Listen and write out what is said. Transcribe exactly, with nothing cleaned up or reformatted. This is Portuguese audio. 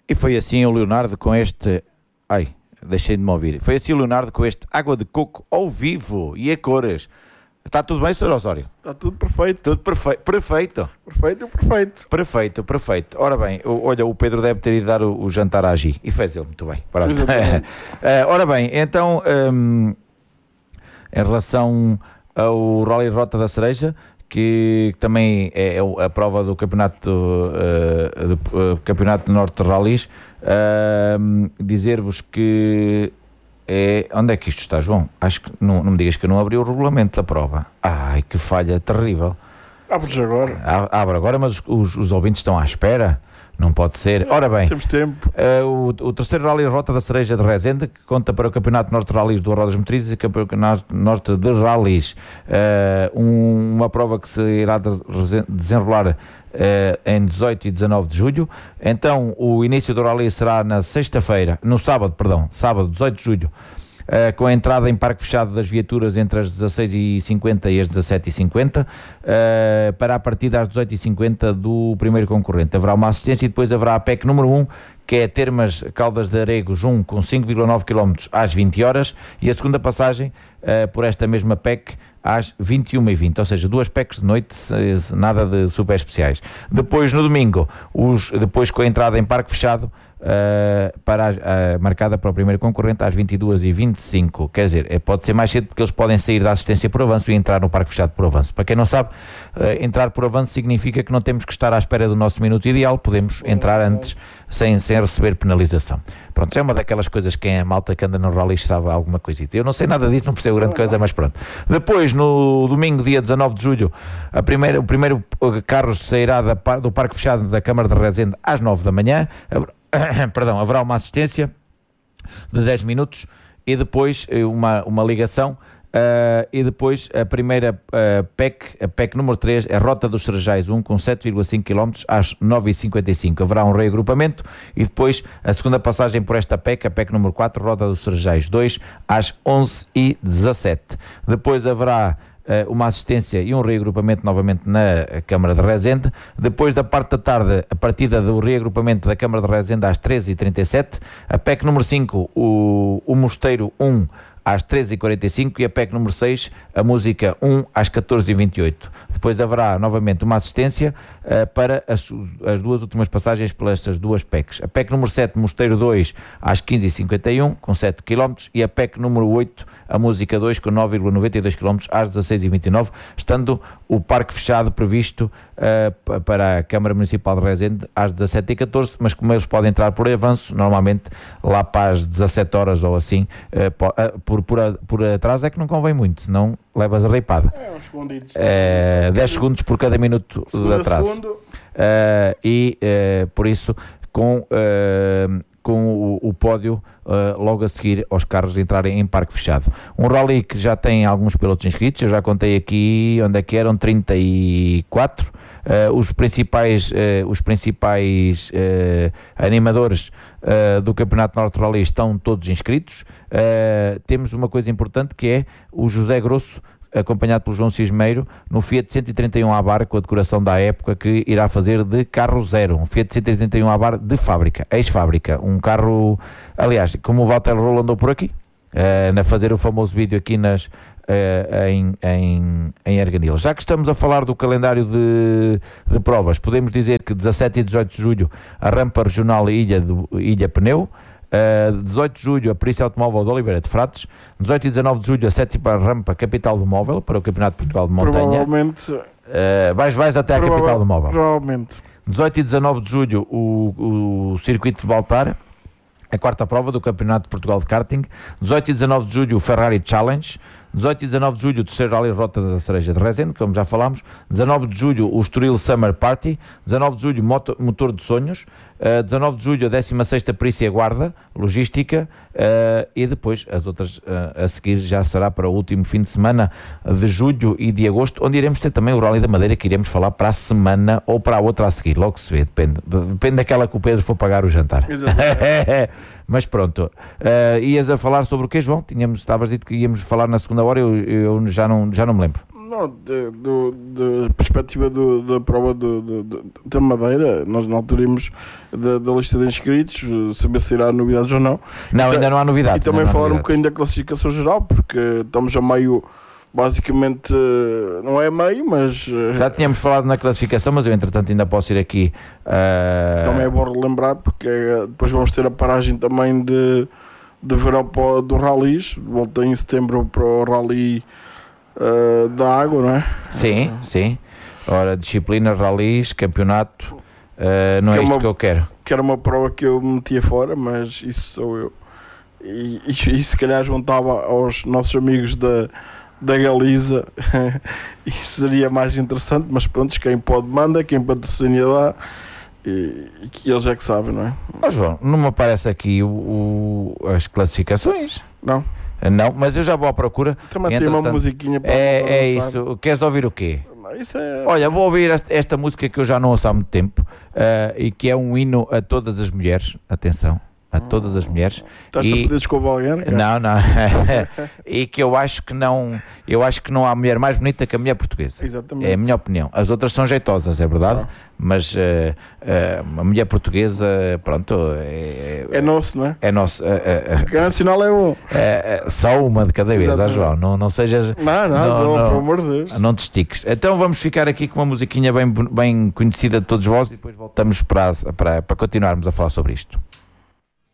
E foi assim o Leonardo com este... Ai, deixei de me ouvir. Foi assim o Leonardo com este Água de Coco ao vivo e a cores. Está tudo bem, senhor Osório? Está tudo perfeito. Tudo perfe... perfeito. Perfeito, perfeito. Perfeito, perfeito. Ora bem, o, olha, o Pedro deve ter ido dar o, o jantar à Gi. E fez ele muito bem. uh, ora bem, então, um, em relação ao Rally Rota da Cereja, que também é a prova do campeonato, uh, do uh, campeonato do Norte de Rallys, uh, dizer-vos que é... Onde é que isto está, João? Acho que não, não me digas que eu não abri o regulamento da prova. Ai, que falha terrível. Abres agora. Abre agora, mas os, os, os ouvintes estão à espera. Não pode ser. Ora bem, temos tempo. Uh, o, o terceiro Rally Rota da Cereja de Rezende, que conta para o Campeonato Norte de Rallys do Rodas Motrizes e Campeonato Norte de Rallys. Uh, um, uma prova que se irá de, desenrolar uh, em dezoito e dezanove de julho. Então, o início do Rally será na sexta-feira, no sábado, perdão, sábado, dezoito de julho. Uh, com a entrada em parque fechado das viaturas entre as dezasseis e cinquenta e as dezassete e cinquenta, uh, para a partida às dezoito e cinquenta do primeiro concorrente. Haverá uma assistência e depois haverá a P E C número um, que é Termas Caldas de Aregos um, com cinco vírgula nove quilómetros às vinte horas, e a segunda passagem uh, por esta mesma P E C às vinte e uma e vinte, ou seja, duas P E Cs de noite, nada de super especiais. Depois, no domingo, os, depois com a entrada em parque fechado, Uh, para, uh, marcada para o primeiro concorrente às vinte e duas e vinte e cinco, quer dizer, pode ser mais cedo porque eles podem sair da assistência por avanço e entrar no parque fechado por avanço. Para quem não sabe, uh, entrar por avanço significa que não temos que estar à espera do nosso minuto ideal, podemos entrar antes sem, sem receber penalização. Pronto, é uma daquelas coisas que quem é malta que anda no rally sabe alguma coisita. Eu não sei nada disso, não percebo grande coisa, mas pronto. Depois, no domingo, dia dezanove de julho, a primeira, o primeiro carro sairá da, do parque fechado da Câmara de Rezende às nove da manhã. Perdão, haverá uma assistência de dez minutos e depois uma, uma ligação uh, e depois a primeira uh, P E C, a P E C número três, é Rota dos Cerejais um, com sete vírgula cinco quilómetros às nove e cinquenta e cinco. Haverá um reagrupamento e depois a segunda passagem por esta P E C, a P E C número quatro, Rota dos Cerejais dois, às onze e dezassete. Depois haverá uma assistência e um reagrupamento novamente na Câmara de Rezende. Depois da parte da tarde, a partida do reagrupamento da Câmara de Rezende às treze e trinta e sete, a P E C número cinco, o, o Mosteiro um, às treze e quarenta e cinco, e a P E C número seis, a Música um, às catorze e vinte e oito. Depois haverá novamente uma assistência uh, para as, as duas últimas passagens pelas duas P E Cs. A P E C número sete, Mosteiro dois, às quinze e cinquenta e um, com sete quilómetros, e a P E C número oito, a Música dois, com nove vírgula noventa e dois quilómetros às dezasseis e vinte e nove, estando o parque fechado previsto uh, para a Câmara Municipal de Rezende às dezassete e catorze, mas como eles podem entrar por avanço, normalmente lá para as dezassete horas ou assim, uh, por, por, por atrás é que não convém muito, senão levas a reipada. É, uns segunditos. Uh, dez segundos por cada minuto de atraso. Uh, e uh, por isso, com, uh, com o, o pódio uh, logo a seguir aos carros entrarem em parque fechado. Um rally que já tem alguns pilotos inscritos, eu já contei aqui onde é que eram, trinta e quatro. Uh, os principais, uh, os principais uh, animadores uh, do Campeonato Norte de Rally estão todos inscritos. Uh, temos uma coisa importante que é o José Grosso, acompanhado pelo João Cismeiro, no Fiat cento e trinta e um Abarth, com a decoração da época, que irá fazer de carro zero, um Fiat cento e trinta e um Abarth de fábrica, ex-fábrica, um carro, aliás, como o Walter Roll andou por aqui, uh, a fazer o famoso vídeo aqui nas, uh, em, em, em Erganil. Já que estamos a falar do calendário de, de provas, podemos dizer que dezassete e dezoito de julho a rampa regional Ilha, do, Ilha Pneu, Uh, dezoito de julho a Perícia Automóvel de Oliveira de Frades, dezoito e dezanove de julho a sétima rampa Capital do Móvel para o Campeonato de Portugal de Montanha. Provavelmente uh, vais, vais até à Capital do Móvel. Provavelmente. dezoito e dezanove de julho o, o Circuito de Baltar, a quarta prova do Campeonato de Portugal de Karting. Dezoito e dezanove de julho o Ferrari Challenge. dezoito e dezanove de julho o terceiro Rally Rota da Cereja de Rezende, como já falámos. dezanove de julho o Estoril Summer Party. dezanove de julho moto, Motor de Sonhos. Uh, dezanove de julho a décima sexta Perícia Guarda, Logística, uh, e depois as outras uh, a seguir já será para o último fim de semana de julho e de agosto, onde iremos ter também o Rally da Madeira, que iremos falar para a semana ou para a outra a seguir, logo se vê, depende, depende daquela que o Pedro for pagar o jantar. Mas pronto, uh, ias a falar sobre o quê, João? Tínhamos, estavas dito que íamos falar na segunda hora, eu, eu já, não, já não me lembro. Não, não, de, do, da perspectiva do, da prova do, do, do- da Madeira, nós na altura íamos da, da lista de inscritos, saber se irá novidades ou não. Não, E ainda ta- não há novidades. E também ainda não há falar um novidades. bocadinho da classificação geral, porque estamos a meio, basicamente, eh, não é meio, mas eh, Já tínhamos falado na classificação, mas eu entretanto ainda posso ir aqui. ah, também é bom relembrar, porque eh, depois vamos ter a paragem também de, de verão para, o- do Rallys, volta em setembro para o Rally eh, da Água, não é? Sim, sim. Ora, disciplina, ralis, campeonato. ah, não Que é é isto uma- que eu quero. Que era uma prova que eu metia fora, mas isso sou eu. E, e, e se calhar juntava aos nossos amigos da, da Galiza e seria mais interessante, mas pronto, quem pode manda, quem patrocina dá e, e que eles é que sabem, não é? Ó João, não me aparece aqui o, o- as classificações. Não? Não, mas eu já vou à procura. Também tem uma Entretanto, musiquinha para É, para é dançar. isso. Queres ouvir o quê? Não, isso é... Olha, vou ouvir esta, esta música que eu já não ouço há muito tempo ah, e que é um hino a todas as mulheres. Atenção, a todas as mulheres. Estás e- a pedir desculpa a alguém? Não, não. E que eu acho que não, eu acho que não há mulher mais bonita que a mulher portuguesa. Exatamente. É a minha opinião. As outras são jeitosas, é verdade, São. mas eh, eh, a mulher portuguesa, pronto, é, É nosso, não é? é nosso. eh, eh, O que nacional é um. eh, eh, só uma de cada vez, ah, Exatamente. João. Não, não sejas. Não, não, Não, não, não. pelo amor de Deus. Não te estiques. Então vamos ficar aqui com uma musiquinha bem, bem conhecida de todos vós e depois voltamos para, para, para continuarmos a falar sobre isto.